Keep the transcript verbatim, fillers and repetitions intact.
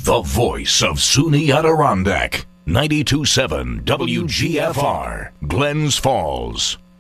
the voice of SUNY Adirondack. ninety-two point seven W G F R, Glens Falls.